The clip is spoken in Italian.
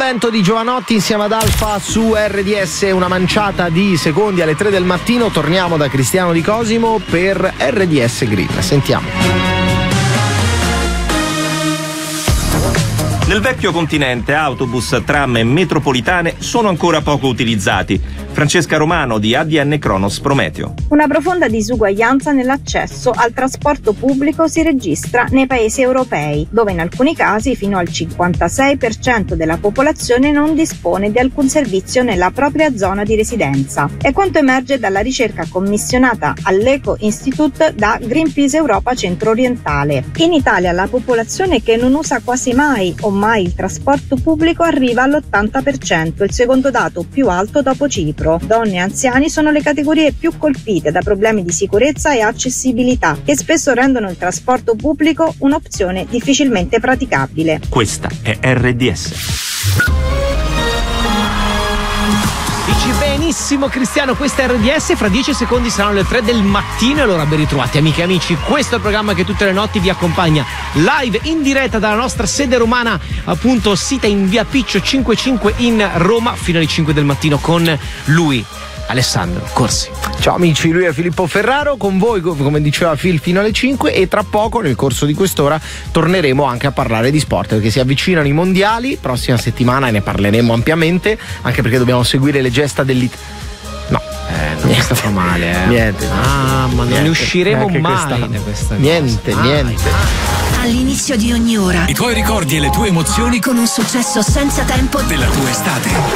Vento di Giovanotti insieme ad Alfa su RDS, una manciata di secondi alle 3 del mattino. Torniamo da Cristiano Di Cosimo per RDS Green. Sentiamo. Nel vecchio continente autobus, tram e metropolitane sono ancora poco utilizzati. Francesca Romano di ADN Cronos Prometeo. Una profonda disuguaglianza nell'accesso al trasporto pubblico si registra nei paesi europei, dove in alcuni casi fino al 56% della popolazione non dispone di alcun servizio nella propria zona di residenza. È quanto emerge dalla ricerca commissionata all'Eco Institute da Greenpeace Europa Centro-Orientale. In Italia la popolazione che non usa quasi mai o mai il trasporto pubblico arriva all'80%, il secondo dato più alto dopo Cipro. Donne e anziani sono le categorie più colpite da problemi di sicurezza e accessibilità, che spesso rendono il trasporto pubblico un'opzione difficilmente praticabile. Questa è RDS. Dici benissimo Cristiano, questa è RDS, fra 10 secondi saranno le 3 del mattino e allora ben ritrovati amiche e amici. Questo è il programma che tutte le notti vi accompagna live in diretta dalla nostra sede romana, appunto sita in via Piccio 55 in Roma, fino alle 5 del mattino con lui, Alessandro Corsi. Ciao amici, lui è Filippo Ferraro, con voi come diceva Phil fino alle 5 e tra poco nel corso di quest'ora torneremo anche a parlare di sport perché si avvicinano i mondiali, prossima settimana e ne parleremo ampiamente, anche perché dobbiamo seguire le gesta questa fa male. Niente. Ma non ne usciremo mai da questa cosa. Niente. All'inizio di ogni ora i tuoi ricordi e le tue emozioni con un successo senza tempo della tua estate.